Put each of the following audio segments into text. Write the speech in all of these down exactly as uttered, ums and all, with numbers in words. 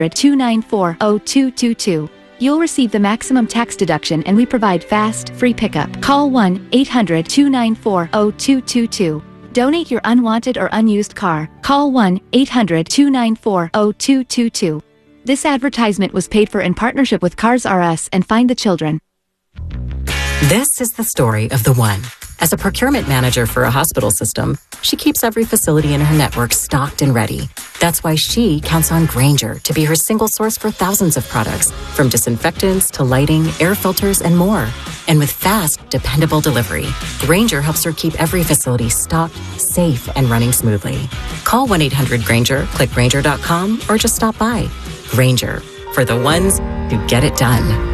two nine four, zero two two two. You'll receive the maximum tax deduction, and we provide fast, free pickup. Call one eight hundred, two nine four, zero two two two. Donate your unwanted or unused car. Call one eight hundred, two nine four, zero two two two. This advertisement was paid for in partnership with Cars R Us and Find the Children. This is the story of the one. As a procurement manager for a hospital system, she keeps every facility in her network stocked and ready. That's why she counts on Grainger to be her single source for thousands of products, from disinfectants to lighting, air filters, and more. And with fast, dependable delivery, Grainger helps her keep every facility stocked, safe, and running smoothly. Call one eight hundred Grainger, click Grainger dot com, or just stop by. Grainger, for the ones who get it done.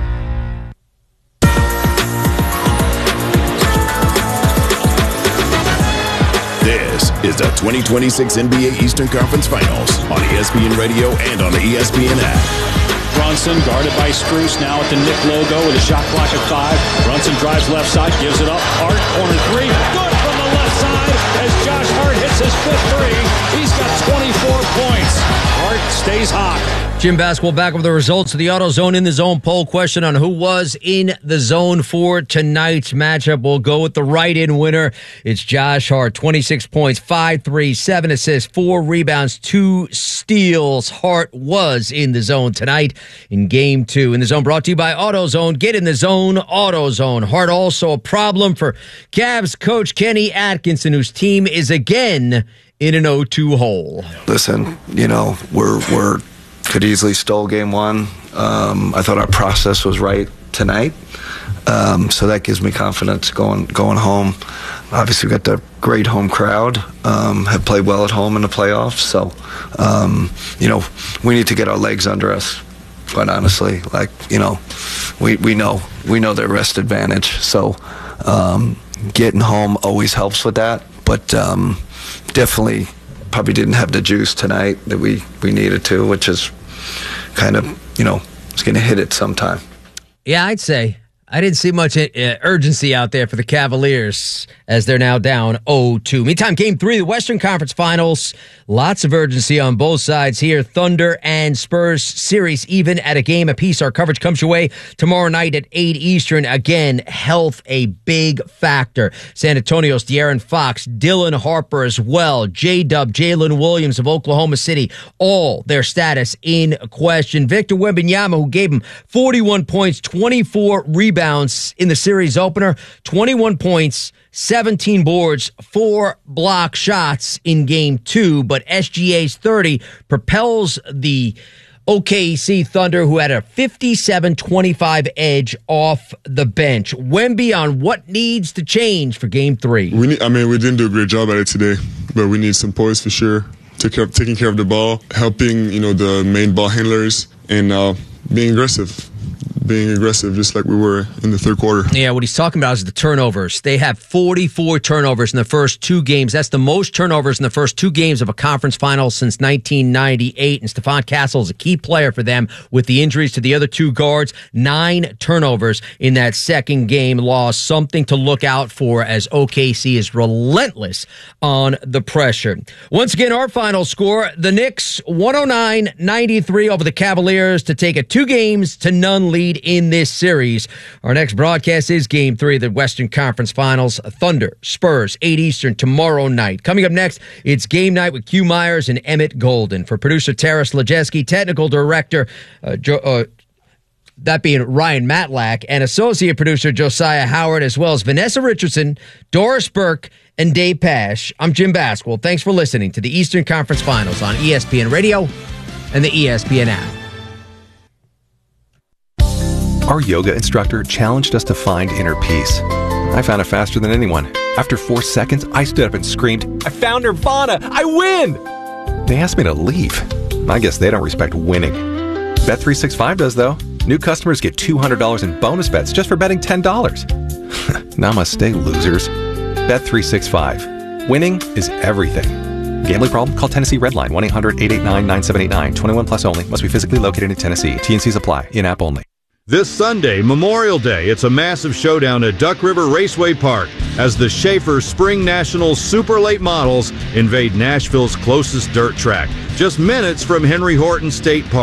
This is the twenty twenty-six N B A Eastern Conference Finals on E S P N Radio and on the E S P N app. Brunson guarded by Strus, now at the Knick logo with a shot clock at five. Brunson drives left side, gives it up. Hart, corner three. Good from the left side as Josh Hart hits his fifth three. He's got twenty-four points. Hart stays hot. Jim Basketball back with the results of the AutoZone In the Zone poll question on who was in the zone for tonight's matchup. We'll go with the right-in winner. It's Josh Hart, twenty-six points, five threes, seven assists, four rebounds, two steals. Hart was in the zone tonight in Game two. In the Zone brought to you by AutoZone. Get in the zone, AutoZone. Hart also a problem for Cavs coach Kenny Atkinson, whose team is again in an oh two hole. Listen, you know, we're we're could easily stole game one. Um, I thought our process was right tonight, um, so that gives me confidence going going home. Obviously, we've got the great home crowd, um, have played well at home in the playoffs, so um, you know, we need to get our legs under us. Quite honestly, like you know, we we know we know their rest advantage, so um, getting home always helps with that, but um, definitely. Probably didn't have the juice tonight that we, we needed to, which is kind of, you know, it's going to hit it sometime. Yeah, I'd say. I didn't see much uh, urgency out there for the Cavaliers as they're now down oh two. Meantime, Game three, the Western Conference Finals. Lots of urgency on both sides here. Thunder and Spurs series even at a game apiece. Our coverage comes your way tomorrow night at eight Eastern. Again, health a big factor. San Antonio's De'Aaron Fox, Dylan Harper as well, J-Dub, Jalen Williams of Oklahoma City, all their status in question. Victor Wembanyama, who gave him forty-one points, twenty-four rebounds in the series opener, twenty-one points, seventeen boards, four block shots in game two, but S G A's thirty propels the O K C Thunder, who had a fifty-seven twenty-five edge off the bench. Wemby on what needs to change for game three. We need, I mean, we didn't do a great job at it today, but we need some poise for sure. Take care of, taking care of the ball, helping, you know, the main ball handlers, and uh, being aggressive. Being aggressive just like we were in the third quarter. Yeah, what he's talking about is the turnovers. They have forty-four turnovers in the first two games. That's the most turnovers in the first two games of a conference final since nineteen ninety-eight. And Stephon Castle is a key player for them with the injuries to the other two guards. Nine turnovers in that second game loss. Something to look out for as O K C is relentless on the pressure. Once again, our final score, the Knicks one oh nine ninety-three over the Cavaliers to take a two games to none lead in this series. Our next broadcast is Game three of the Western Conference Finals. Thunder, Spurs, eight Eastern tomorrow night. Coming up next, it's Game Night with Q Myers and Emmett Golden. For producer Taras Lejeski, technical director uh, jo- uh, that being Ryan Matlack, and associate producer Josiah Howard, as well as Vanessa Richardson, Doris Burke, and Dave Pash. I'm Jim Basketball. Thanks for listening to the Eastern Conference Finals on E S P N Radio and the E S P N app. Our yoga instructor challenged us to find inner peace. I found it faster than anyone. After four seconds, I stood up and screamed, "I found Nirvana! I win!" They asked me to leave. I guess they don't respect winning. Bet three sixty-five does, though. New customers get two hundred dollars in bonus bets just for betting ten dollars. Namaste, losers. Bet three sixty-five. Winning is everything. Gambling problem? Call Tennessee Redline, one eight hundred eight eight nine nine seven eight nine. twenty-one plus only. Must be physically located in Tennessee. T and Cs apply. In-app only. This Sunday, Memorial Day, it's a massive showdown at Duck River Raceway Park. as the Schaefer Spring Nationals Super Late Models invade Nashville's closest dirt track, just minutes from Henry Horton State Park.